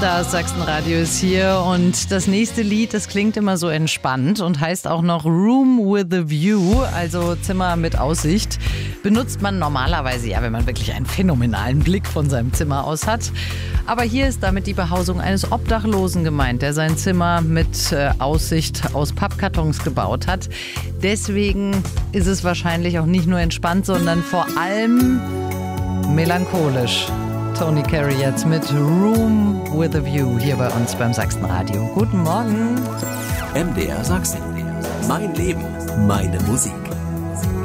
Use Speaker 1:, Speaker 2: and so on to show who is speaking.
Speaker 1: Stars Sachsenradio ist hier und das nächste Lied, das klingt immer so entspannt und heißt auch noch Room with a View, also Zimmer mit Aussicht. Benutzt man normalerweise ja, wenn man wirklich einen phänomenalen Blick von seinem Zimmer aus hat. Aber hier ist damit die Behausung eines Obdachlosen gemeint, der sein Zimmer mit Aussicht aus Pappkartons gebaut hat. Deswegen ist es wahrscheinlich auch nicht nur entspannt, sondern vor allem melancholisch. Tony Carey jetzt mit Room with a View hier bei uns beim Sachsenradio. Guten Morgen.
Speaker 2: MDR Sachsen. Mein Leben, meine Musik.